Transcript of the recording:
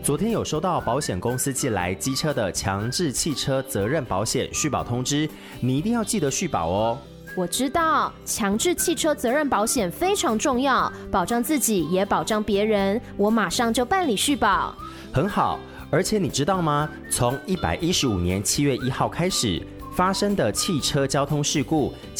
昨天有收到保险公司寄来机车的强制汽车责任保险续保通知，你一定要记得续保哦。 我知道，强制汽车责任保险非常重要，保障自己也保障别人，我马上就办理续保。 很好，而且你知道吗？从115年7月1号开始发生的汽车交通事故，